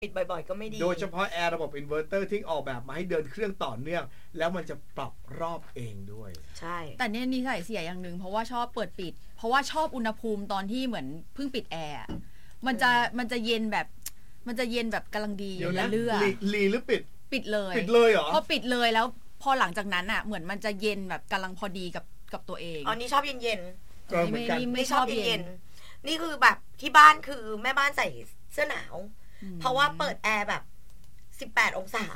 ปิดบ่อยๆก็ไม่ดีโดยเฉพาะแอร์ระบบอินเวอร์เตอร์ที่ออกแบบมาให้เดินเครื่องต่อเนื่องแล้วมันจะปรับรอบเองด้วยใช่แต่เนี่ยนิสัยเสียอย่างนึงเพราะว่าชอบเปิดปิดเพราะว่าชอบอุณหภูมิตอนที่เหมือนเพิ่งปิดแอร์มันจะเย็นแบบกำลังดีอยู่แล้วเลือลีหรือปิดเลยเหรอพอปิดเลยแล้วพอหลังจากนั้นอ่ะเหมือนมันจะเย็นแบบกำลังพอดีกับตัวเองอ๋อนี่ชอบเย็นไม่ชอบเย็นนี่คือแบบที่บ้านคือแม่บ้านใส่เสื้อหนาวเพราะว่าเปิดแอร์แบบ18องศา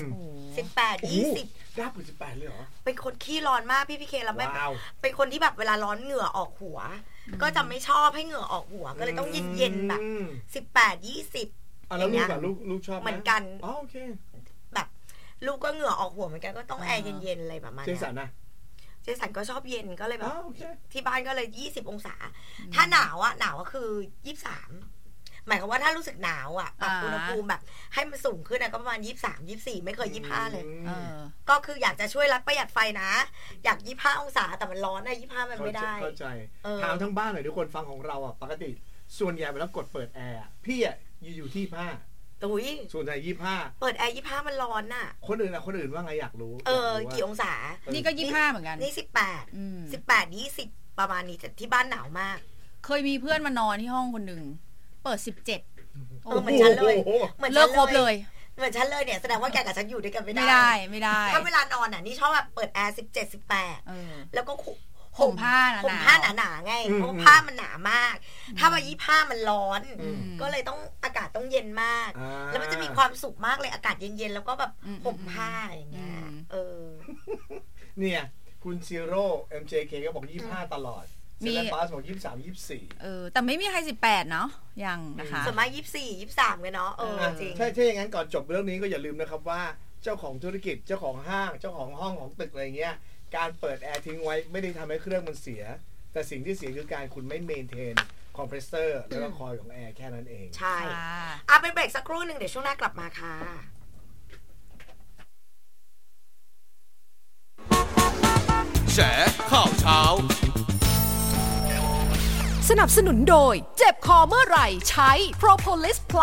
18 20 รับถึง18เลยเหรอเป็นคนขี้ร้อนมากพี่เคแล้วแม่เป็นคนที่แบบเวลาร้อนเหงื่อออกหัวก็จะไม่ชอบให้เหงื่อออกหัวก็เลยต้องเย็นๆแบบ18 20 แล้วลูกชอบเหมือนกันอ๋อโอเคแบบลูกก็เหงื่อออกหัวเหมือนกันก็ต้องแอร์เย็นๆอะไรประมาณนี้เจสันก็ชอบเย็นก็เลยแบบที่บ้านก็เลย20องศาถ้าหนาวก็คือ23หมายความว่าถ้ารู้สึกหนาวปรับอุณหภูมิแบบให้มันสูงขึ้นก็ประมาณ23 24ไม่เคย25เลยก็คืออยากจะช่วยรัดประหยัดไฟนะอยาก25องศาแต่มันร้อน25มันไม่ได้เข้าใจถามทั้งบ้านหน่อยทุกคนฟังของเราปกติส่วนใหญ่เวลากดเปิดแอร์พี่อยู่ที่25ส่วนใหญ่25 เปิดแอร์25มันร้อนคนอื่นว่าไงอยากรู้กี่องศานี่ก็25เหมือนกันนี่18 20ประมาณนี้แต่ที่บ้านหนาวมากเคยมีเพื่อนมานอนที่ห้องคนนึงเปิด17 เหมือนฉันเลยเลิกครบเลยเหมือนฉันเลยเนี่ยแสดงว่าแกกับฉันอยู่ด้วยกันไม่ได้ถ้าเวลานอนนี่ชอบแบบเปิดแอร์17 18แล้วก็ห่มผ้าหนาไงเพราะผ้ามันหนามากถ้าว่า25มันร้อนก็เลยต้องอากาศต้องเย็นมากแล้วมันจะมีความสุขมากเลยอากาศเย็นๆแล้วก็แบบห่มผ้าอย่างเงี้ยเนี่ยคุณซีโร่ MJK ก็บอก25ตลอดมีบาสบอก23 24 แต่ไม่มีใคร18เนาะยังนะคะส่วนมาก24 23กันเนาะจริงถ้าอย่างนั้นก่อนจบเรื่องนี้ก็อย่าลืมนะครับว่าเจ้าของธุรกิจเจ้าของห้างเจ้าของห้องของตึกอะไรเงี้ยการเปิดแอร์ทิ้งไว้ไม่ได้ทำให้เครื่องมันเสียแต่สิ่งที่เสียคือการคุณไม่เมนเทนคอมเพรสเซอร์แล้วก็คอยของแอร์แค่นั้นเองใช่ไปเบรกสักครู่นึงเดี๋ยวช่วงหน้ากลับมาค่ะแฉข่าวเช้าสนับสนุนโดยเจ็บคอเมื่อไหร่ใช้ Propolis